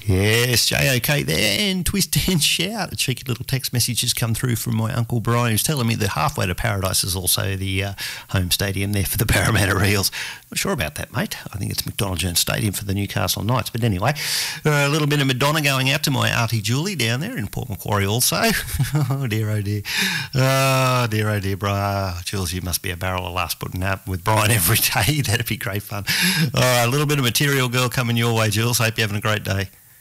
Yes, JOK there, and twist and shout. A cheeky little text message has come through from my Uncle Brian, who's telling me that Halfway to Paradise is also the home stadium there for the Parramatta Eels. Not sure about that, mate. I think it's McDonald Jones Stadium for the Newcastle Knights. But anyway, a little bit of Madonna going out to my auntie Julie down there in Port Macquarie also. Oh dear, oh dear. Oh dear, oh dear, bro. Jules, you must be a barrel of laughs putting up with Brian every day. That'd be great fun. All right, a little bit of Material Girl coming your way, Jules. Hope you're having a great day.